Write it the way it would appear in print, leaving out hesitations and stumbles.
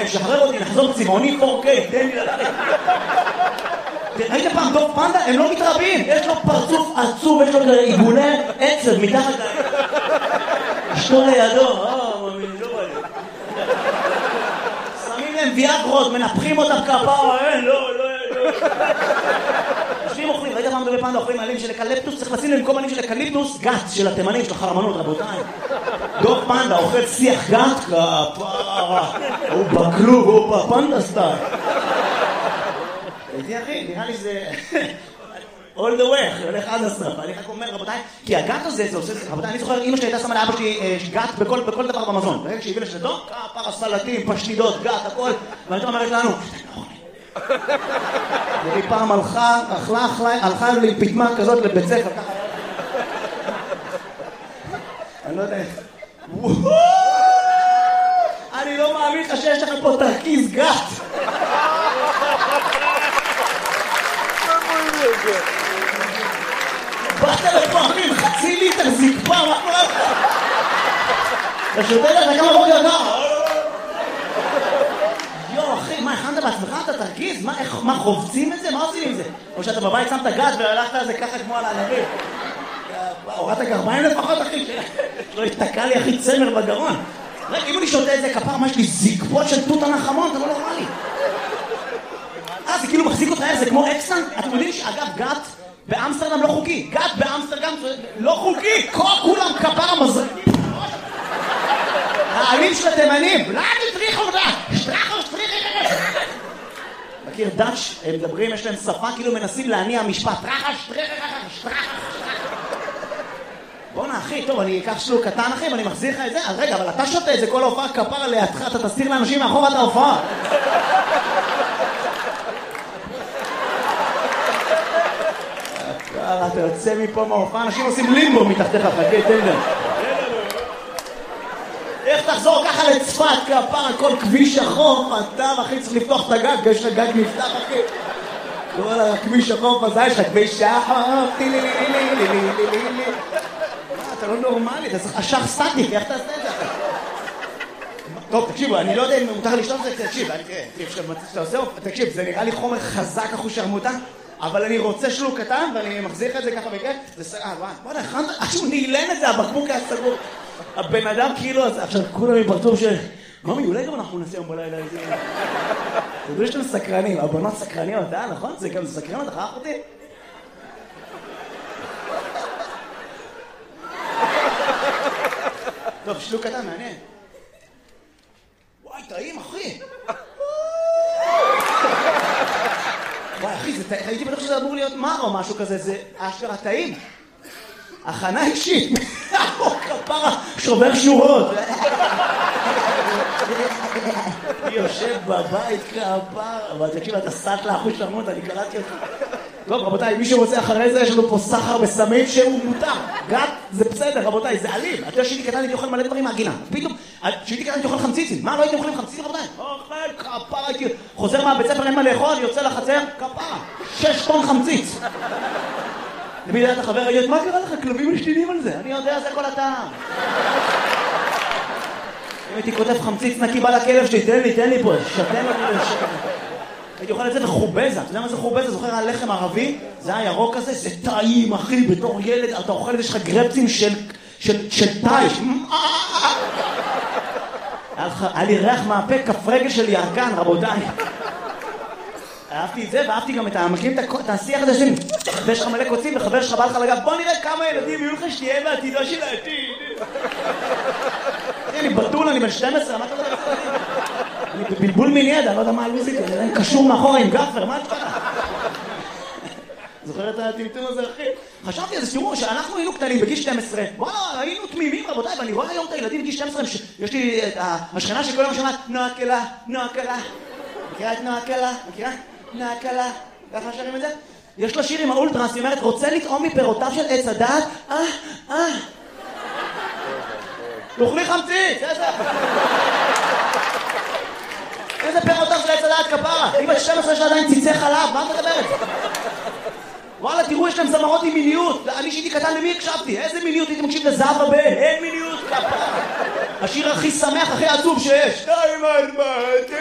שחרר אותי, נחזור צבעוני 4K, תן לי לדעת. ראית פעם דוב פנדה? הם לא מתרבים, יש לו פרצוף עצוב, יש לו עיגולי עצב מתחת אשתו לידו, מאמין, לא בא לי. שמים להם ויאגרות, מנפחים אותם כפרה, לא. יושבים אוכלים, ראית פעם דובי פנדה אוכלים עלים של אקליפטוס, צריך לשים למקום עלים של אקליפטוס, גת של התימנים, של החרמנות, רבותיי. דוב פנדה אוכל שיח גת, כפרה, הוא בקלוג, הוא בפנדה סטייל. הייתי אחי, נראה לי זה all the way, הולך עד הסוף. אני רק אומר, רבותיי, כי הגת הזה, זה עושה, רבותיי, אני זוכר, אמא שלי הייתה שמה לאבא שלי גת בכל דבר במזון. ברגע שהביא לשלטון, כפרה, סלטים, פשטידות, גת, הכל, ואני אומרת לנו, והיא פעם הלכה לי פתמה כזאת לבית ספר, ככה. אני לא יודע. אני לא מאמין לך שיש לך פה תרכיז גת. באת לפה, אחי, חצי ליטר זקפה, מה קורה לך? אתה שותה לך כמה בוקר ככה? יו, אחי, מה, הכנת בעצמך? אתה תרגיז? מה, חובצים את זה? מה עושים עם זה? או שאתה בבית שמת גת והלכת על זה ככה כמו על הענבים? הורדת גרביים לפחות, אחי? לא התתקע לי, אחי, צמר בגרון. אם אני שותה את זה כפר, מה יש לי זקפות של תות הנחמון? אתה לא נורמלי. זה כאילו מחזיק אותך, זה כמו אקסן. אתם יודעים שאגב, גת באמסטרדם לא חוקי. גת באמסטרדם לא חוקי. כולם כפר מזרקים. העלים של התימנים. לא, תטריחו אותה. שטרחו. מכיר דאץ', הם מדברים, יש להם שפה, כאילו מנסים להניע משפט. שטרחה. בוא'נה, אחי, טוב, אני אקח שלוק קטן, אחי, ואני מחזיר לך את זה. אז רגע, אבל אתה שותה את זה כל ההופעה כפר לידך, אתה תסתיר לאנשים מאחור את ההופעה. אתה יוצא מפה מההופעה, אנשים עושים לימבו מתחתיך, חכה, תן להם. איך תחזור ככה לצפת, כפר, הכל כביש החוף, אתה, אחי, צריך לפתוח את הגג, יש לך גג נפתח, אחי. כל הכביש החוף הזה, יש לך כביש החוף, אתה לא נורמלי, אתה צריך אשך סטטיק, איך תעשה את זה? טוב, תקשיבו, אני לא יודע אם מותר לשתות את זה, תקשיב, זה נראה לי חומר חזק אחוז שרמוטה, אבל אני רוצה שלוק קטן, ואני מחזיר את זה ככה בכיף, זה סגר, בוא'נה, עכשיו נעלן את זה, הבקבוק היה סגור. הבן אדם כאילו, עכשיו כולם מפרטור של, ממי, אולי גם אנחנו נעשה יום בלילה, תדעו שאתם סקרנים, הבנות סקרניות, נכון? זה גם סקרן אותך, אחותי? טוב, שלוק קטן, מעניין. וואי, טעים, אחי. וואי, אחי, הייתי בטוח שזה אמור להיות מר או משהו כזה, זה אשכרה טעים. הכנה אישית. כפרה, שובר שורות. אני יושב בבית כפרה, אבל תקשיב, אתה סט לאחוז שרמות, אני קלטתי אותך. טוב, רבותיי, מי שרוצה אחרי זה, יש לנו פה סחר בסמים שהוא מותר. גת, זה בסדר, רבותיי, זה אלים. אתה יודע שהייתי קטן, הייתי אוכל מלא דברים מהגינה. פתאום, שהייתי קטן, הייתי אוכל חמציצים. מה, לא הייתי אוכלים חמציצים, רבותיי? אוכל, כפרה, הייתי חוזר מהבית ספר, אין מה לאכול, יוצא לחצר, כפרה. 6 טון חמציץ. למי יודע את החבר, ראית, מה קרה לך? כלבים משתינים על זה. אני יודע, זה כל הטעם. אם הייתי כותב חמציץ נקי בא לכלב שלי, תן לי פה, שתן לו לשקר. הייתי אוכל את זה בחובזה, אתה יודע מה זה חובזה? זוכר הלחם ערבי? זה הירוק הזה, זה טעים, אחי, בתור ילד, אתה אוכל את זה, יש לך גרפצים של טייש. היה לי ריח מהפה, כף רגל של ירקן, רבותיי. אהבתי את זה, ואהבתי גם את המקרים, את השיח הזה שלי. ויש לך מלא קוצים, וחבר שלך בא לך לגב, בוא נראה כמה ילדים יהיו לך שתהיה בעתידו של העתיד. אני בטול, אני בן 12, מה אתה יודע? אני בבלבול מיני, אני לא יודע מה הלוזיק, אני קשור מאחורה עם גפר, מה את קרה? זוכר את הטמטום הזה, אחי? חשבתי על זה, תראו, שאנחנו היינו קטנים בגיל 12, וואלה, היינו תמימים, רבותיי, ואני רואה היום את הילדים בגיל 12, יש לי את השכנה שכל יום שמעת, נועה קלה. מכירה את נועה קלה? מכירה? נועה קלה. ככה שרים את זה? יש לה שיר עם האולטרס, היא אומרת, רוצה לטעום מפירותיו של עץ הדעת? תאכלי חמציץ, איזה פירותיו של עץ הדעת כפרה? היא בת 12 שלה עדיין ציצי חלב, מה את מדברת? וואלה, תראו, יש להם זמרות עם מיניות. אני שהייתי קטן, למי הקשבתי? איזה מיניות? הייתי מקשיב לזהבה בן. אין מיניות כפרה. השיר הכי שמח, הכי עצוב שיש. 2, 4,